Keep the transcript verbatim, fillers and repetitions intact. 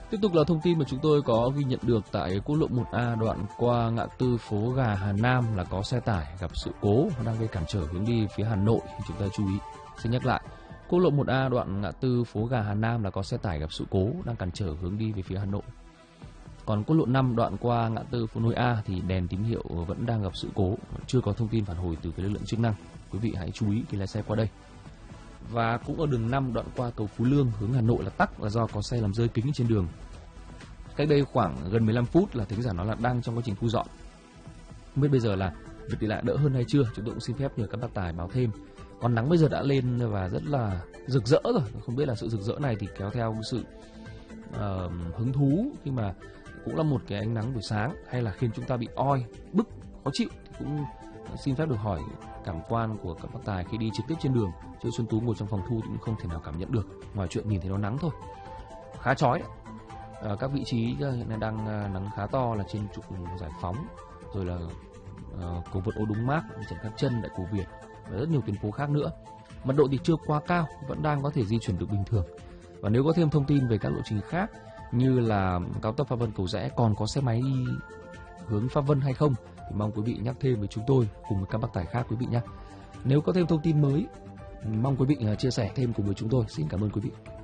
Tiếp tục là thông tin mà chúng tôi có ghi nhận được tại quốc lộ một A đoạn qua ngã tư phố Gà Hà Nam là có xe tải gặp sự cố đang gây cản trở hướng đi phía Hà Nội. Chúng ta chú ý. Xin nhắc lại, quốc lộ một A đoạn ngã tư phố Gà Hà Nam là có xe tải gặp sự cố đang cản trở hướng đi về phía Hà Nội. Còn quốc lộ năm đoạn qua ngã tư phố Nối A thì đèn tín hiệu vẫn đang gặp sự cố, chưa có thông tin phản hồi từ cái lực lượng chức năng. Quý vị hãy chú ý khi lái xe qua đây. Và cũng ở đường năm đoạn qua cầu Phú Lương hướng Hà Nội là tắc là do có xe làm rơi kính trên đường. Cách đây khoảng gần mười lăm phút là thính giả nói là đang trong quá trình thu dọn. Không biết bây giờ là việc đi lại đỡ hơn hay chưa, chúng tôi cũng xin phép nhờ các bác tài báo thêm. Còn nắng bây giờ đã lên và rất là rực rỡ rồi, không biết là sự rực rỡ này thì kéo theo sự uh, hứng thú khi mà cũng là một cái ánh nắng buổi sáng hay là khiến chúng ta bị oi, bức, khó chịu thì cũng xin phép được hỏi cảm quan của các bác tài khi đi trực tiếp trên đường. Chứ Xuân Tú ngồi trong phòng thu cũng không thể nào cảm nhận được ngoài chuyện nhìn thấy nó nắng thôi. Khá chói đấy. À, các vị trí hiện nay đang nắng khá to là trên trục Giải Phóng, rồi là uh, cầu vượt Ô Đúng Mác, Trần Khát Trân, Đại Cổ Việt và rất nhiều tuyến phố khác nữa. Mật độ thì chưa quá cao, vẫn đang có thể di chuyển được bình thường. Và nếu có thêm thông tin về các lộ trình khác như là cao tốc Pháp Vân Cầu Giẽ còn có xe máy đi hướng Pháp Vân hay không thì mong quý vị nhắc thêm với chúng tôi cùng với các bác tài khác quý vị nhé. Nếu có thêm thông tin mới, mong quý vị chia sẻ thêm cùng với chúng tôi. Xin cảm ơn quý vị.